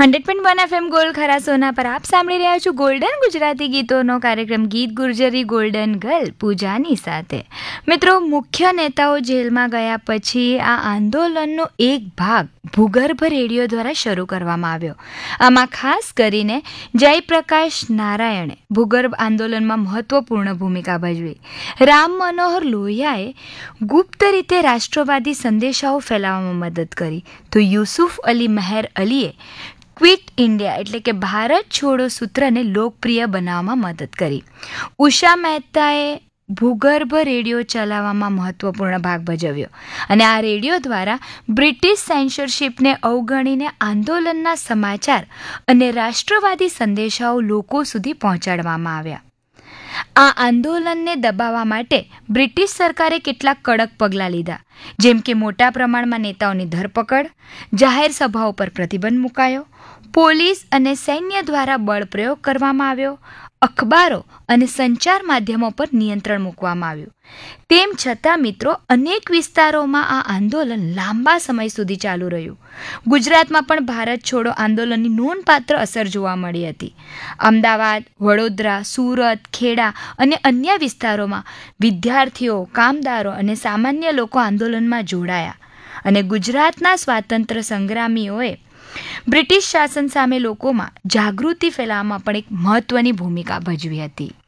100.1 FM gold ખરા સોના પર આપ સાંભળી રહ્યા છો ગોલ્ડન ગુજરાતી ગીતોનો કાર્યક્રમ ગીત ગુર્જરી ગોલ્ડન ગર્લ પૂજાની સાથે. મિત્રો, મુખ્ય નેતાઓ જેલમાં ગયા પછી આ આંદોલનનો એક ભાગ ભૂગર્ભ રેડિયો દ્વારા શરૂ કરવામાં આવ્યો. આમાં ખાસ કરીને જયપ્રકાશ નારાયણે ભૂગર્ભ આંદોલનમાં મહત્વપૂર્ણ ભૂમિકા ભજવી. રામ મનોહર લોહિયાએ ગુપ્ત રીતે રાષ્ટ્રવાદી સંદેશાઓ ફેલાવવામાં મદદ કરી, તો યુસુફ અલી મેહર અલીએ ક્વિટ ઇન્ડિયા એટલે કે ભારત છોડો સૂત્રને લોકપ્રિય બનાવવામાં મદદ કરી. ઉષા મહેતાએ ભૂગર્ભ રેડિયો ચલાવવામાં મહત્વપૂર્ણ ભાગ ભજવ્યો અને આ રેડિયો દ્વારા બ્રિટિશ સેન્સરશિપને અવગણીને આંદોલનના સમાચાર અને રાષ્ટ્રવાદી સંદેશાઓ લોકો સુધી પહોંચાડવામાં આવ્યા. આ આંદોલનને દબાવવા માટે બ્રિટિશ સરકારે કેટલાક કડક પગલાં લીધા, જેમ કે મોટા પ્રમાણમાં નેતાઓની ધરપકડ, જાહેર સભાઓ પર પ્રતિબંધ મુકાયો, પોલીસ અને સૈન્ય દ્વારા બળ પ્રયોગ કરવામાં આવ્યો, અખબારો અને સંચાર માધ્યમો પર નિયંત્રણ મૂકવામાં આવ્યું. તેમ છતાં મિત્રો, અનેક વિસ્તારોમાં આ આંદોલન લાંબા સમય સુધી ચાલુ રહ્યું. ગુજરાતમાં પણ ભારત છોડો આંદોલનની નોંધપાત્ર અસર જોવા મળી હતી. અમદાવાદ, વડોદરા, સુરત, ખેડા અને અન્ય વિસ્તારોમાં વિદ્યાર્થીઓ, કામદારો અને સામાન્ય લોકો આંદોલનમાં જોડાયા અને ગુજરાતના સ્વાતંત્ર્ય સંગ્રામીઓએ બ્રિટિશ શાસન સામે લોકોમાં જાગૃતિ ફેલાવવામાં પણ એક મહત્વની ભૂમિકા ભજવી હતી.